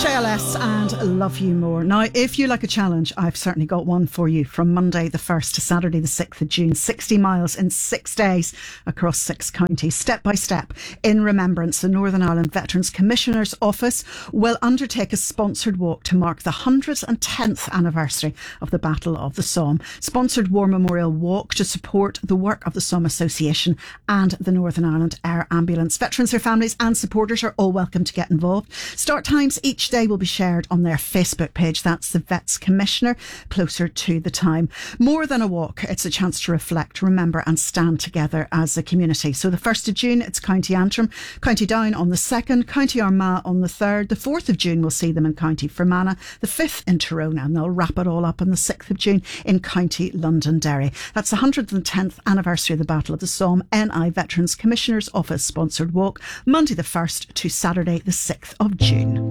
JLS and Love You More. Now, if you like a challenge, I've certainly got one for you. From Monday the 1st to Saturday the 6th of June, 60 miles in 6 days across 6 counties. Step by step, in remembrance, the Northern Ireland Veterans Commissioner's Office will undertake a sponsored walk to mark the 110th anniversary of the Battle of the Somme. Sponsored War Memorial Walk to support the work of the Somme Association and the Northern Ireland Air Ambulance. Veterans, their families and supporters are all welcome to get involved. Start times each day will be shared on their Facebook page. That's the Vets Commissioner, closer to the time. More than a walk, it's a chance to reflect, remember and stand together as a community. So the 1st of June, it's County Antrim, County Down on the 2nd, County Armagh on the 3rd. The 4th of June will see them in County Fermanagh, the 5th in Tyrone, and they'll wrap it all up on the 6th of June in County Londonderry. That's the 110th anniversary of the Battle of the Somme. NI Veterans Commissioner's Office sponsored walk, Monday the 1st to Saturday the 6th of June.